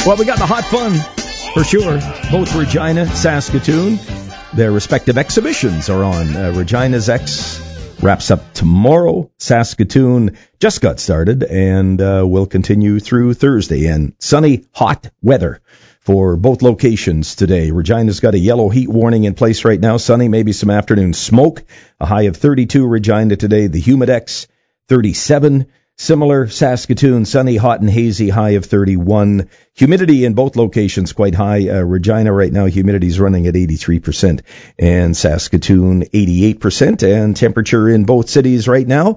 Well, we got the hot fun, for sure. Both Regina, Saskatoon, their respective exhibitions are on. Regina's X wraps up tomorrow. Saskatoon just got started and will continue through Thursday. And sunny, hot weather for both locations today. Regina's got a yellow heat warning in place right now. Sunny, maybe some afternoon smoke. A high of 32 Regina today. The Humidex, 37. Similar, Saskatoon, sunny, hot and hazy, high of 31. Humidity in both locations quite high. Regina right now, humidity is running at 83%, and Saskatoon 88%. And temperature in both cities right now,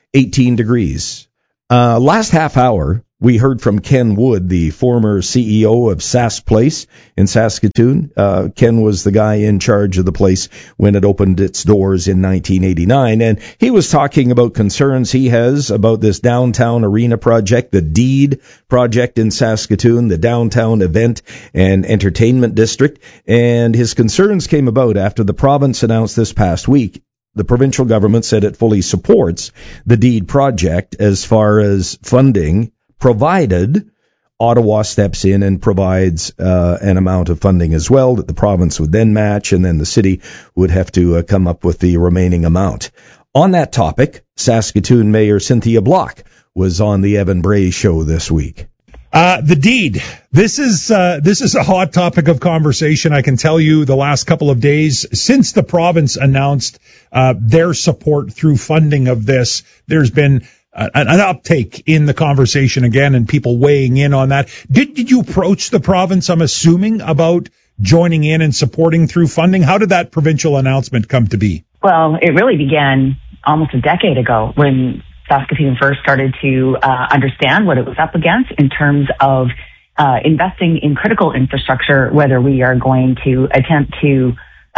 18 degrees. Last half hour, we heard from Ken Wood, the former CEO of Sass Place in Saskatoon. Ken was the guy in charge of the place when it opened its doors in 1989. And he was talking about concerns he has about this downtown arena project, the DEED project in Saskatoon, the downtown event and entertainment district. And his concerns came about after the province announced this past week. The provincial government said it fully supports the DEED project as far as funding, provided Ottawa steps in and provides an amount of funding as well that the province would then match, and then the city would have to come up with the remaining amount. On that topic, Saskatoon Mayor Cynthia Block was on the Evan Bray show this week. The DEED. This is a hot topic of conversation. I can tell you the last couple of days since the province announced their support through funding of this, there's been an uptake in the conversation again and people weighing in on that. Did you approach the province, I'm assuming, about joining in and supporting through funding? How did that provincial announcement come to be? Well, it really began almost a decade ago when Saskatoon first started to understand what it was up against in terms of investing in critical infrastructure, whether we are going to attempt to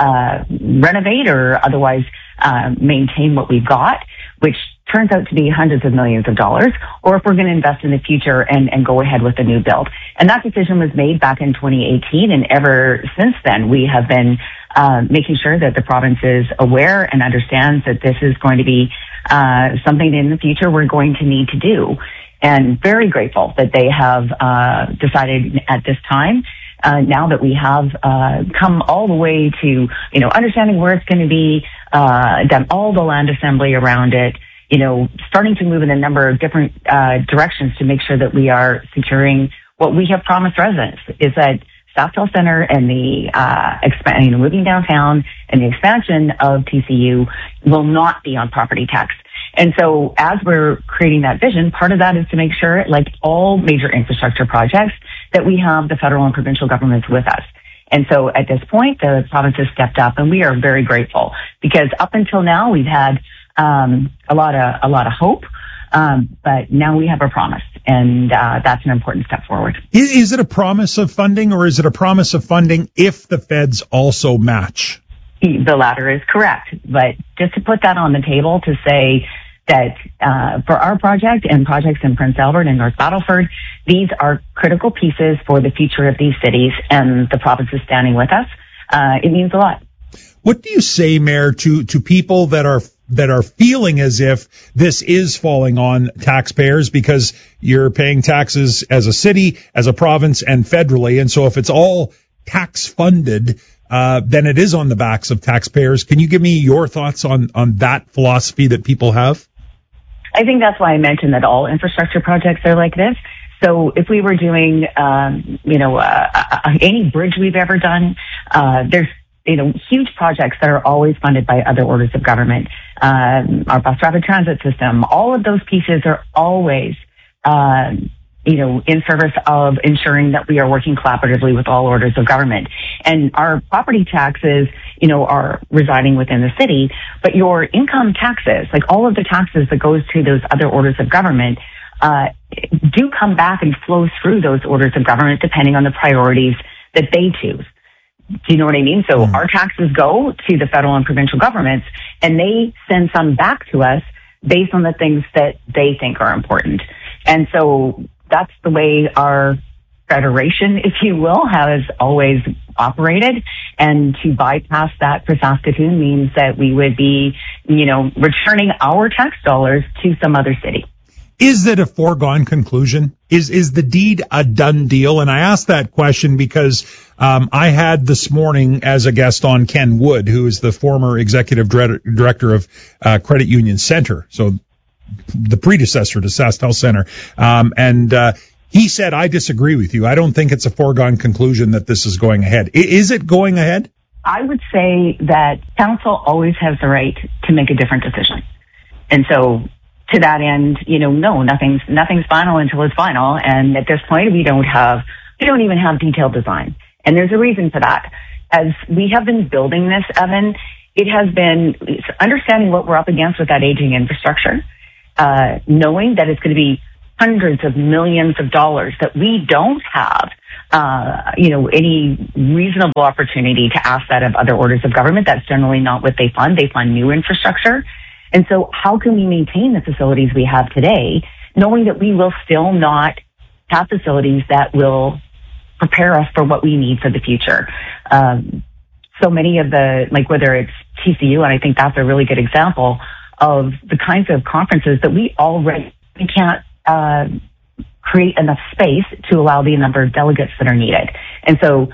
renovate or otherwise maintain what we've got, which turns out to be hundreds of millions of dollars, or if we're going to invest in the future and go ahead with a new build. And that decision was made back in 2018, and ever since then we have been making sure that the province is aware and understands that this is going to be something in the future we're going to need to do. And very grateful that they have decided at this time, now that we have come all the way to, understanding where it's going to be, done all the land assembly around it, starting to move in a number of different directions to make sure that we are securing what we have promised residents, is that Staftel Center and the moving downtown and the expansion of TCU will not be on property tax. And so as we're creating that vision, part of that is to make sure, like all major infrastructure projects, that we have the federal and provincial governments with us. And so at this point, the province has stepped up, and we are very grateful, because up until now we've had a lot of hope, but now we have a promise, and that's an important step forward. Is it a promise of funding, or is it a promise of funding if the feds also match? The latter is correct, but just to put that on the table to say that for our project and projects in Prince Albert and North Battleford, these are critical pieces for the future of these cities, and the province is standing with us. It means a lot. What do you say, Mayor, to people that are feeling as if this is falling on taxpayers, because you're paying taxes as a city, as a province, and federally, and so if it's all tax funded, then it is on the backs of taxpayers. Can you give me your thoughts on that philosophy that people have? I think that's why I mentioned that all infrastructure projects are like this. So if we were doing, any bridge we've ever done, there's, huge projects that are always funded by other orders of government. Our bus rapid transit system, all of those pieces are always, in service of ensuring that we are working collaboratively with all orders of government. And our property taxes, are residing within the city, but your income taxes, like all of the taxes that goes to those other orders of government, do come back and flow through those orders of government depending on the priorities that they choose. Do you know what I mean? So our taxes go to the federal and provincial governments, and they send some back to us based on the things that they think are important. And so that's the way our federation, if you will, has always operated. And to bypass that for Saskatoon means that we would be, returning our tax dollars to some other city. Is it a foregone conclusion? Is the deed a done deal? And I asked that question because I had this morning as a guest on Ken Wood, who is the former executive director of Credit Union Center, so the predecessor to SaskTel Center. And he said, I disagree with you. I don't think it's a foregone conclusion that this is going ahead. Is it going ahead? I would say that council always has the right to make a different decision. And so to that end, no, nothing's final until it's final. And at this point, we don't even have detailed design. And there's a reason for that. As we have been building this, Evan, it has been understanding what we're up against with that aging infrastructure, knowing that it's going to be hundreds of millions of dollars that we don't have, any reasonable opportunity to ask that of other orders of government. That's generally not what they fund. They fund new infrastructure. And so how can we maintain the facilities we have today, knowing that we will still not have facilities that will prepare us for what we need for the future? So many of whether it's TCU, and I think that's a really good example of the kinds of conferences that we can't create enough space to allow the number of delegates that are needed. And so,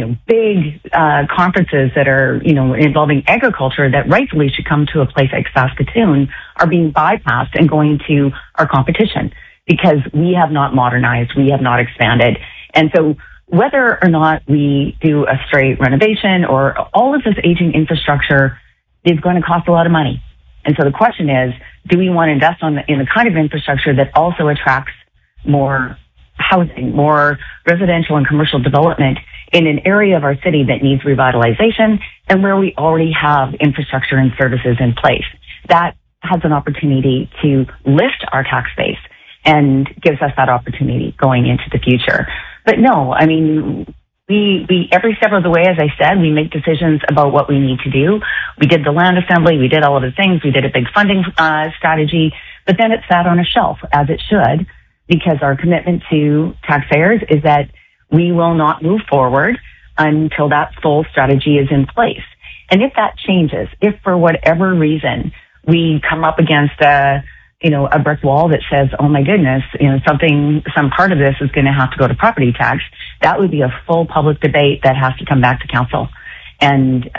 big conferences that are, involving agriculture that rightfully should come to a place like Saskatoon are being bypassed and going to our competition because we have not modernized, we have not expanded. And so whether or not we do a straight renovation or all of this aging infrastructure is going to cost a lot of money. And so the question is, do we want to invest in the kind of infrastructure that also attracts more housing, more residential and commercial development in an area of our city that needs revitalization and where we already have infrastructure and services in place? That has an opportunity to lift our tax base and gives us that opportunity going into the future. But no, I mean, we every step of the way, as I said, we make decisions about what we need to do. We did the land assembly, we did all of the things, we did a big funding strategy, but then it sat on a shelf, as it should, because our commitment to taxpayers is that we will not move forward until that full strategy is in place. And if that changes, if for whatever reason we come up against a brick wall that says, oh my goodness, some part of this is going to have to go to property tax, that would be a full public debate that has to come back to council. And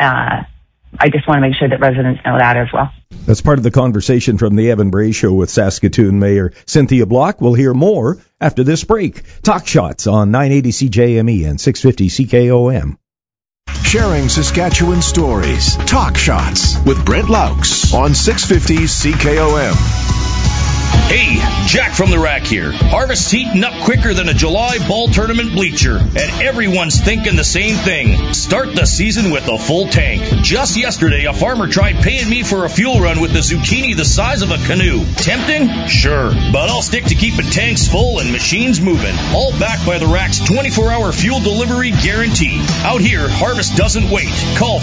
I just want to make sure that residents know that as well. That's part of the conversation from the Evan Bray Show with Saskatoon Mayor Cynthia Block. We'll hear more after this break. Talk Shots on 980 CJME and 650 CKOM. Sharing Saskatchewan stories. Talk Shots with Brent Laux on 650 CKOM. Hey, Jack from the Rack here. Harvest's heating up quicker than a July ball tournament bleacher, and everyone's thinking the same thing. Start the season with a full tank. Just yesterday, a farmer tried paying me for a fuel run with a zucchini the size of a canoe. Tempting? Sure, but I'll stick to keeping tanks full and machines moving. All backed by the Rack's 24-hour fuel delivery guarantee. Out here, Harvest doesn't wait. Call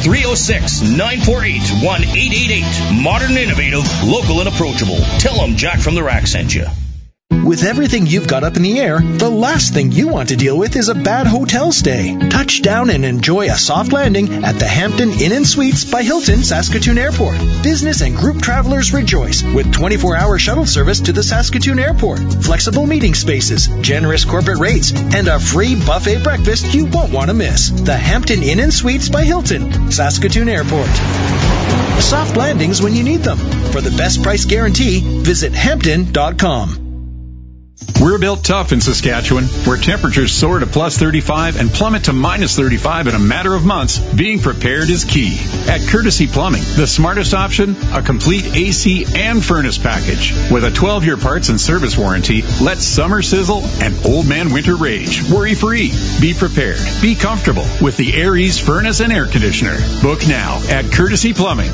306-948-1888. Modern, innovative, local, and approachable. Tell them Jack from the Rack sent you. With everything you've got up in the air, the last thing you want to deal with is a bad hotel stay. Touch down and enjoy a soft landing at the Hampton Inn & Suites by Hilton Saskatoon Airport. Business and group travelers rejoice with 24-hour shuttle service to the Saskatoon Airport, flexible meeting spaces, generous corporate rates, and a free buffet breakfast you won't want to miss. The Hampton Inn & Suites by Hilton, Saskatoon Airport. Soft landings when you need them. For the best price guarantee, visit Hampton.com. We're built tough in Saskatchewan, where temperatures soar to plus 35 and plummet to minus 35 in a matter of months. Being prepared is key. At Courtesy Plumbing, the smartest option, a complete AC and furnace package. With a 12-year parts and service warranty, let summer sizzle and old man winter rage. Worry-free. Be prepared. Be comfortable with the AirEase furnace and air conditioner. Book now at Courtesy Plumbing.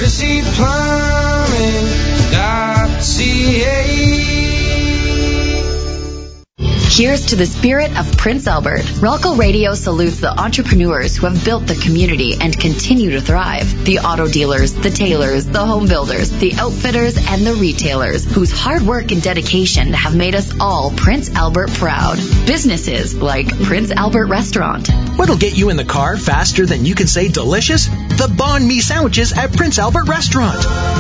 CourtesyPlumbing.ca. Cheers to the spirit of Prince Albert. Rolco Radio salutes the entrepreneurs who have built the community and continue to thrive. The auto dealers, the tailors, the home builders, the outfitters, and the retailers whose hard work and dedication have made us all Prince Albert proud. Businesses like Prince Albert Restaurant. What'll get you in the car faster than you can say delicious? The banh mi sandwiches at Prince Albert Restaurant.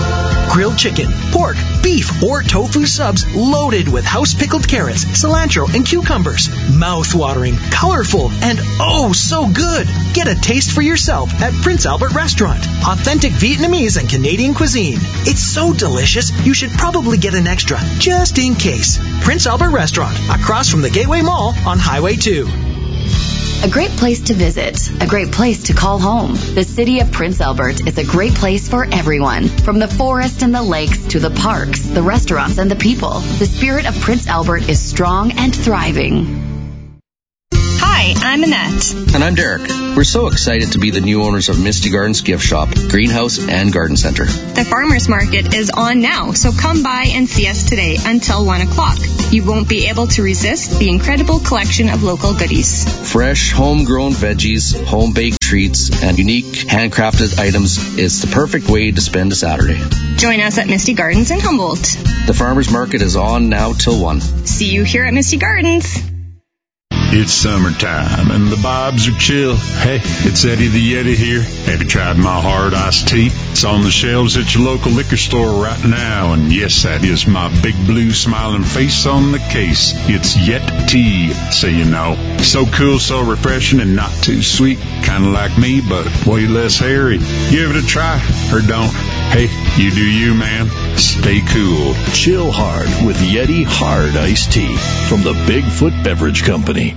grilled chicken, pork, beef, or tofu subs loaded with house-pickled carrots, cilantro, and cucumbers. Mouth-watering, colorful, and oh so good. Get a taste for yourself at Prince Albert Restaurant. Authentic Vietnamese and Canadian cuisine. It's so delicious, you should probably get an extra, just in case. Prince Albert Restaurant, across from the Gateway Mall on Highway 2. A great place to visit, a great place to call home. The city of Prince Albert is a great place for everyone. From the forest and the lakes to the parks, the restaurants and the people. The spirit of Prince Albert is strong and thriving. Hi, I'm Annette. And I'm Derek. We're so excited to be the new owners of Misty Gardens Gift Shop, Greenhouse, and Garden Center. The farmers market is on now, so come by and see us today until 1 o'clock. You won't be able to resist the incredible collection of local goodies. Fresh, homegrown veggies, home-baked treats, and unique handcrafted items is the perfect way to spend a Saturday. Join us at Misty Gardens in Humboldt. The farmers market is on now till 1. See you here at Misty Gardens. It's summertime and the vibes are chill. Hey, it's Eddie the Yeti here. Have you tried my hard iced tea? It's on the shelves at your local liquor store right now. And yes, that is my big blue smiling face on the case. It's Yet Tea, so you know. So cool, so refreshing, and not too sweet. Kind of like me, but way less hairy. Give it a try, or don't. Hey, you do you, man. Stay cool. Chill hard with Yeti Hard Iced Tea from the Bigfoot Beverage Company.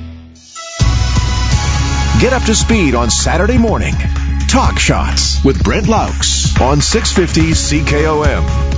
Get up to speed on Saturday morning. Talk Shots with Brent Laux on 650 CKOM.